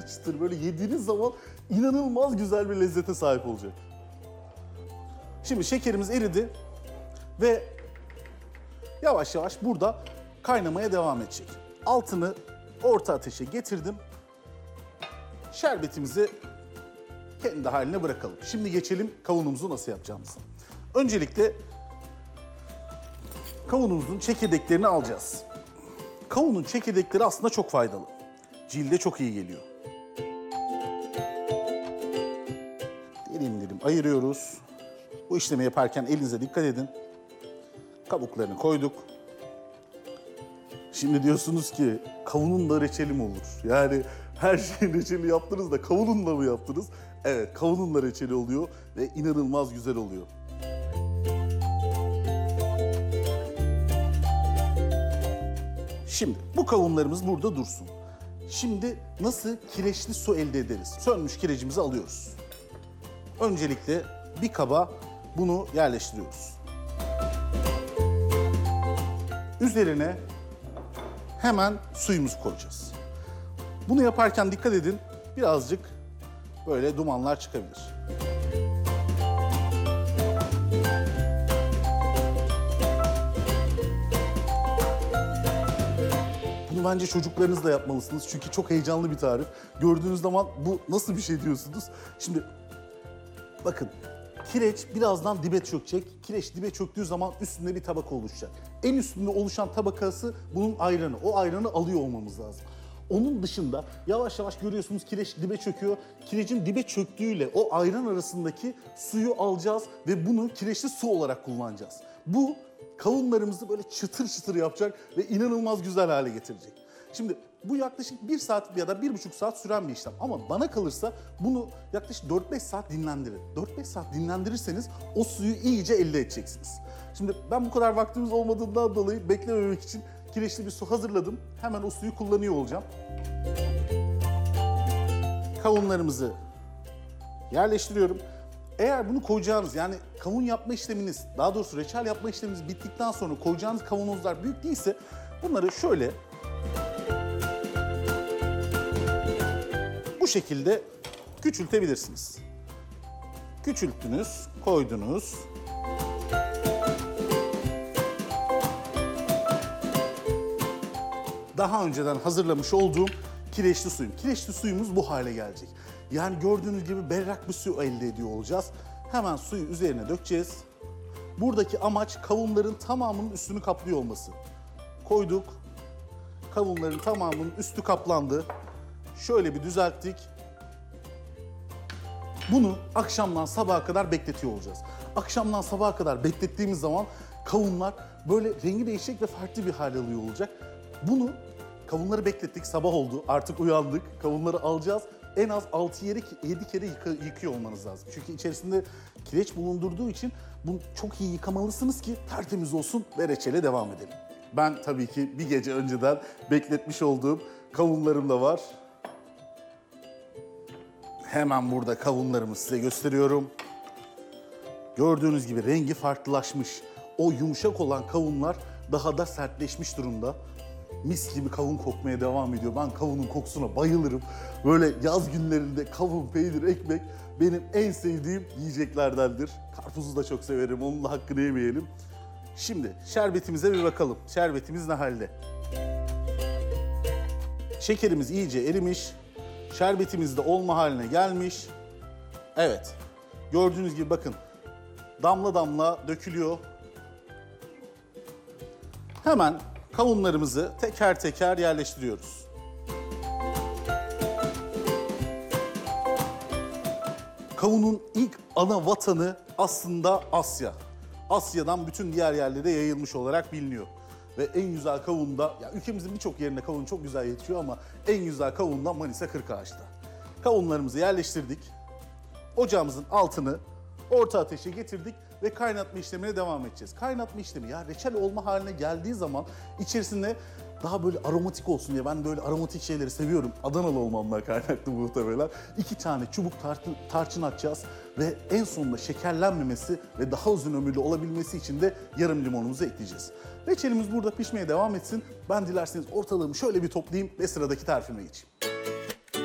çıtır çıtır böyle yediğiniz zaman inanılmaz güzel bir lezzete sahip olacak. Şimdi şekerimiz eridi ve yavaş yavaş burada kaynamaya devam edecek. Altını orta ateşe getirdim. Şerbetimizi kendi haline bırakalım. Şimdi geçelim kavunumuzu nasıl yapacağımıza. Öncelikle kavunumuzun çekirdeklerini alacağız. Kavunun çekirdekleri aslında çok faydalı. Cilde çok iyi geliyor. Dilim dilim ayırıyoruz. Bu işlemi yaparken elinize dikkat edin. Kabuklarını koyduk. Şimdi diyorsunuz ki kavunun da reçeli mi olur? Yani her şeyin reçeli yaptınız da kavununla mı yaptınız? Evet, kavununla reçeli oluyor ve inanılmaz güzel oluyor. Şimdi bu kavunlarımız burada dursun. Şimdi nasıl kireçli su elde ederiz? Sönmüş kirecimizi alıyoruz. Öncelikle bir kaba bunu yerleştiriyoruz. Üzerine hemen suyumuzu koyacağız. Bunu yaparken dikkat edin, birazcık böyle dumanlar çıkabilir. Bunu bence çocuklarınızla yapmalısınız çünkü çok heyecanlı bir tarif. Gördüğünüz zaman bu nasıl bir şey diyorsunuz? Şimdi bakın, kireç birazdan dibe çökecek. Kireç dibe çöktüğü zaman üstünde bir tabaka oluşacak. En üstünde oluşan tabakası bunun ayranı. O ayranı alıyor olmamız lazım. Onun dışında yavaş yavaş görüyorsunuz kireç dibe çöküyor. Kirecin dibe çöktüğüyle o ayran arasındaki suyu alacağız ve bunu kireçli su olarak kullanacağız. Bu kavunlarımızı böyle çıtır çıtır yapacak ve inanılmaz güzel hale getirecek. Şimdi bu yaklaşık 1 saat ya da 1,5 saat süren bir işlem. Ama bana kalırsa bunu yaklaşık 4-5 saat dinlendirin. 4-5 saat dinlendirirseniz o suyu iyice elde edeceksiniz. Şimdi ben bu kadar vaktimiz olmadığından dolayı beklememek için kireçli bir su hazırladım. Hemen o suyu kullanıyor olacağım. Kavunlarımızı yerleştiriyorum. Eğer bunu koyacağınız, yani kavun yapma işleminiz, daha doğrusu reçel yapma işleminiz bittikten sonra koyacağınız kavanozlar büyük değilse bunları şöyle bu şekilde küçültebilirsiniz. Küçülttünüz, koydunuz. Daha önceden hazırlamış olduğum kireçli suyum. Kireçli suyumuz bu hale gelecek. Yani gördüğünüz gibi berrak bir su elde ediyor olacağız. Hemen suyu üzerine dökeceğiz. Buradaki amaç kavunların tamamının üstünü kaplıyor olması. Koyduk. Kavunların tamamının üstü kaplandı. Şöyle bir düzelttik. Bunu akşamdan sabaha kadar bekletiyor olacağız. Akşamdan sabaha kadar beklettiğimiz zaman kavunlar böyle rengi değişecek ve farklı bir hal alıyor olacak. Bunu kavunları beklettik, sabah oldu, artık uyandık. Kavunları alacağız. En az 6-7 kere yıkıyor olmanız lazım. Çünkü içerisinde kireç bulundurduğu için bunu çok iyi yıkamalısınız ki tertemiz olsun ve reçele devam edelim. Ben tabii ki bir gece önceden bekletmiş olduğum kavunlarım da var. Hemen burada kavunlarımı size gösteriyorum. Gördüğünüz gibi rengi farklılaşmış. O yumuşak olan kavunlar daha da sertleşmiş durumda. Mis gibi kavun kokmaya devam ediyor. Ben kavunun kokusuna bayılırım. Böyle yaz günlerinde kavun, peynir, ekmek benim en sevdiğim yiyeceklerdendir. Karpuzu da çok severim, onun da hakkını yemeyelim. Şimdi şerbetimize bir bakalım. Şerbetimiz ne halde? Şekerimiz iyice erimiş. Şerbetimiz de olma haline gelmiş. Evet, gördüğünüz gibi bakın damla damla dökülüyor. Hemen kavunlarımızı teker teker yerleştiriyoruz. Kavunun ilk ana vatanı aslında Asya. Asya'dan bütün diğer yerlere yayılmış olarak biliniyor. Ve en güzel kavun da, ya ülkemizin birçok yerinde kavun çok güzel yetişiyor ama en güzel kavun da Manisa Kırkağaç'ta. Kavunlarımızı yerleştirdik. Ocağımızın altını orta ateşe getirdik ve kaynatma işlemine devam edeceğiz. Kaynatma işlemi ya reçel olma haline geldiği zaman içerisinde daha böyle aromatik olsun diye, ben böyle aromatik şeyleri seviyorum. Adanalı olmamdan kaynaklı muhtemelen. 2 tane çubuk tarçın atacağız ve en sonunda şekerlenmemesi ve daha uzun ömürlü olabilmesi için de yarım limonumuzu ekleyeceğiz. Reçelimiz burada pişmeye devam etsin. Ben dilerseniz ortalığımı şöyle bir toplayayım ve sıradaki tarifime geçeyim.